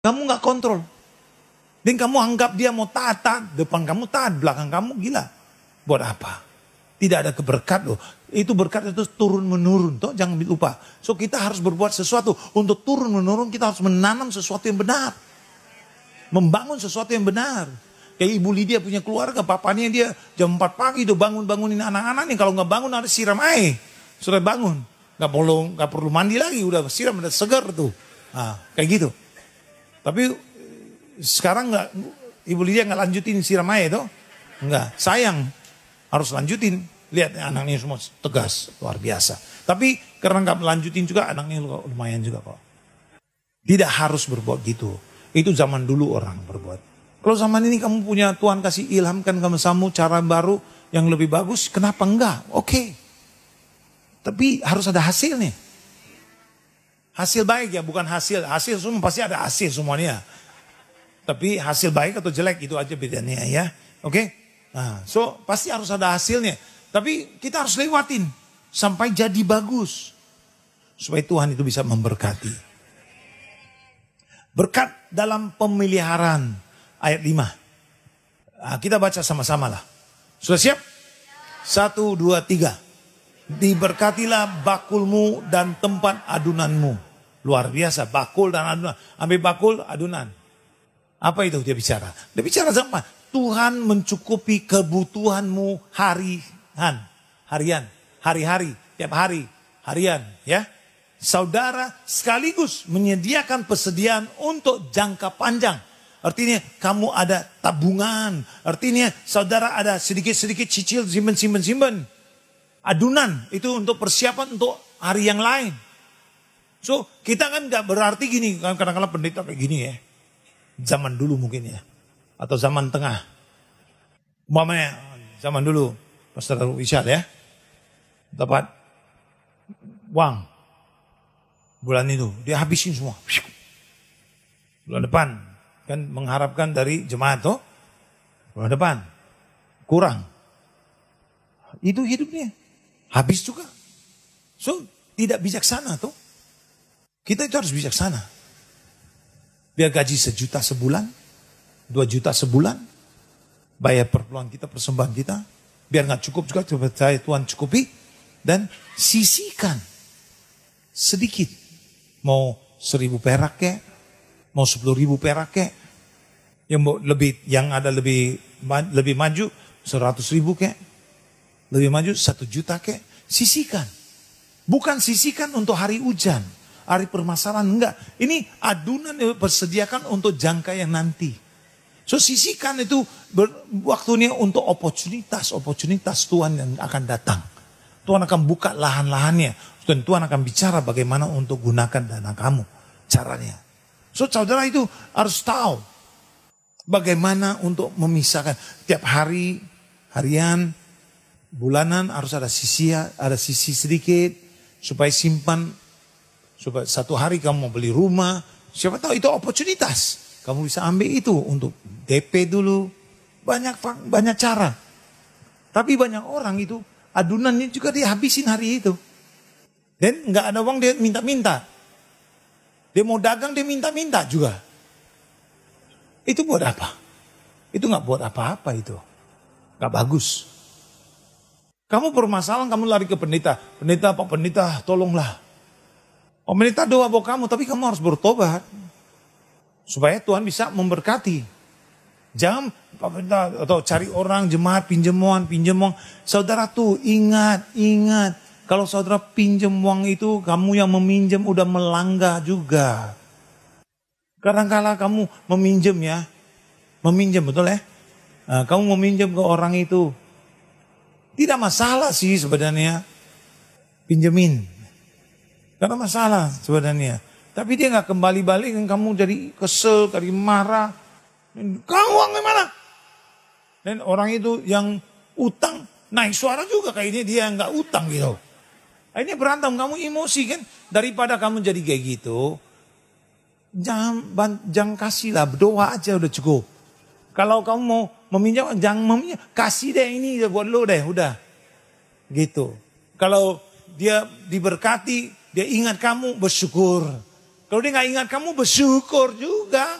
Kamu nggak kontrol. Dan kamu anggap dia mau taat, depan kamu taat, belakang kamu gila. Buat apa? Tidak ada keberkat loh. Itu berkat itu turun menurun. Toh jangan lupa. So kita harus berbuat sesuatu. Untuk turun menurun kita harus menanam sesuatu yang benar. Membangun sesuatu yang benar. Kayak Ibu Lydia punya keluarga. Papanya dia jam 4 pagi tuh bangunin anak-anaknya. Kalau nggak bangun harus siram air. Sudah bangun. Nggak perlu mandi lagi. Udah siram, udah segar tuh. Nah, kayak gitu. Tapi sekarang nggak, Ibu Lydia nggak lanjutin siram air tuh. Nggak, sayang. Harus lanjutin. Lihat anaknya semua tegas, luar biasa. Tapi karena nggak melanjutin juga anaknya lumayan juga kok. Tidak harus berbuat gitu. Itu zaman dulu orang berbuat. Kalau zaman ini kamu punya Tuhan kasih ilhamkan kamu cara baru yang lebih bagus, kenapa enggak? Oke. Tapi harus ada hasilnya. Hasil baik ya, bukan hasil. Hasil semua pasti ada hasil semuanya. Tapi hasil baik atau jelek itu aja bedanya ya. Oke? Nah, so pasti harus ada hasilnya. Tapi kita harus lewatin sampai jadi bagus. Supaya Tuhan itu bisa memberkati. Berkat dalam pemeliharaan ayat 5. Nah, kita baca sama-sama lah. Sudah siap? 1, 2, 3. Diberkatilah bakulmu dan tempat adunanmu. Luar biasa, bakul dan adunan. Ambil bakul, adunan. Apa itu dia bicara? Dia bicara sama Tuhan mencukupi kebutuhanmu harian, hari-hari, tiap hari, harian, ya. Saudara sekaligus menyediakan persediaan untuk jangka panjang. Artinya kamu ada tabungan. Artinya saudara ada sedikit-sedikit cicil, simpen. Adunan itu untuk persiapan untuk hari yang lain. So kita kan gak berarti gini, kadang-kadang pendeta kayak gini ya. Zaman dulu mungkin ya. Atau zaman tengah. Umpamanya zaman dulu. Pastor Wisyal ya. Dapat uang. Bulan itu. Dia habisin semua. Bulan depan. Kan mengharapkan dari jemaat tuh. Bulan depan. Kurang. Itu hidupnya. Habis juga. So tidak bijaksana tuh. Kita itu harus bijaksana. Biar gaji 1 juta sebulan, 2 juta sebulan, bayar perpuluhan kita, persembahan kita, biar nggak cukup juga, percaya Tuhan cukupi, dan sisihkan sedikit, mau 1.000 perak kek, mau 10.000 perak kek, yang ada lebih maju 100.000 kek, lebih maju 1 juta kek, sisihkan, bukan sisihkan untuk hari hujan. Hari permasalahan enggak. Ini adunan yang persediakan untuk jangka yang nanti. So sisihkan itu waktunya untuk oportunitas Tuhan yang akan datang. Tuhan akan buka lahan-lahannya. Dan Tuhan akan bicara bagaimana untuk gunakan dana kamu. Caranya. So saudara itu harus tahu. Bagaimana untuk memisahkan. Tiap hari, harian, bulanan harus ada sisi sedikit. Supaya simpan. Supaya satu hari kamu mau beli rumah, siapa tahu itu oportunitas. Kamu bisa ambil itu untuk DP dulu. Banyak cara. Tapi banyak orang itu adunannya juga dia habisin hari itu. Dan nggak ada uang dia minta-minta. Dia mau dagang dia minta-minta juga. Itu buat apa? Itu nggak buat apa-apa itu. Nggak bagus. Kamu bermasalah kamu lari ke pendeta. Pendeta, Pak Pendeta tolonglah. Pendeta doa buat kamu, tapi kamu harus bertobat. Supaya Tuhan bisa memberkati. Jangan atau cari orang jemaat pinjam uang. Saudara tuh ingat. Kalau saudara pinjam uang itu, kamu yang meminjam udah melanggar juga. Kadang-kala kamu meminjam ya. Meminjam betul ya. Nah, kamu meminjam ke orang itu. Tidak masalah sih sebenarnya. Pinjemin. Karena masalah sebenarnya. Tapi dia gak kembali balik dan kamu jadi kesel, jadi marah. Kamu uang gimana? Dan orang itu yang utang naik suara juga kayaknya dia gak utang gitu. Akhirnya berantem, kamu emosi kan. Daripada kamu jadi kayak gitu. Jangan kasih lah, berdoa aja udah cukup. Kalau kamu mau meminjam, jangan meminjam. Kasih deh ini buat lo deh, udah. Gitu. Kalau dia diberkati, dia ingat kamu bersyukur. Kalau dia nggak ingat kamu, bersyukur juga.